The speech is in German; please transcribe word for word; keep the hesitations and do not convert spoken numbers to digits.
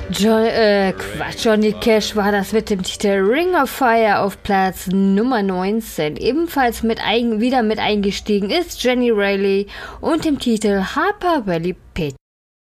Jo äh, Quatsch, Johnny Cash war das mit dem Titel Ring of Fire auf Platz Nummer neunzehn. Ebenfalls mit ein, wieder mit eingestiegen ist Jenny Reilly und dem Titel Harper Valley Pitch.